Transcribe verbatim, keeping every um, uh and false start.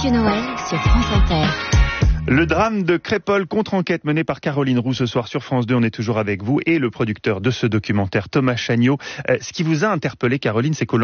Monsieur Noël sur France Inter. Le drame de Crépol, contre-enquête menée par Caroline Roux ce soir sur France deux. On est toujours avec vous et le producteur de ce documentaire, Thomas Chagnaud. Euh, ce qui vous a interpellé, Caroline, c'est que